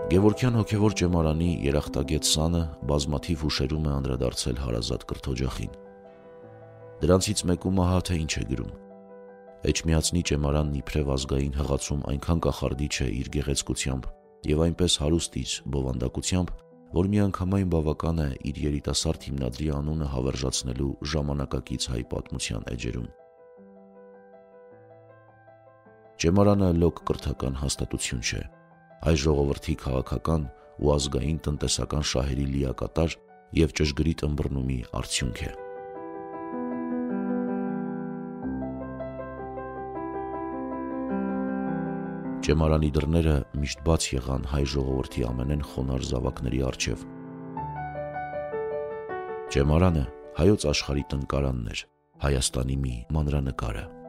Գևորգյան հոգևոր ճեմարանի երախտագետ սանը բազմաթիվ հուշերում է անդրադարձել հարազատ կրթօջախին։ Դրանցից մեկում ահա թե ինչ է գրում. Էջմիածնի ճեմարանն իբրև ազգային հղացում այնքան կախարդիչ է իր գեղեցկությամբ և այնպես հարուստ իր բովանդակությամբ, որ միանգամայն բավական է իր երիտասարդ հիմնադրի անունը հավերժացնելու ժամանակակից հայ պատմության էջերում։ Ճեմարանը լոկ կրթական հաստատություն չէ, հայ ժողովրդի քաղաքական ու ազգային տնտեսական շահերի լիակատար և ճշգրիտ ըմբռնումի արդյունք է։ Ճեմարանի դռները միշտ բաց եղան հայ ժողովրդի ամենայն խոնարհ զավակների առջև։ Ճեմարանը հայոց աշխարհի տնկարանն էր, Հայաստանի մի մանրանկարը։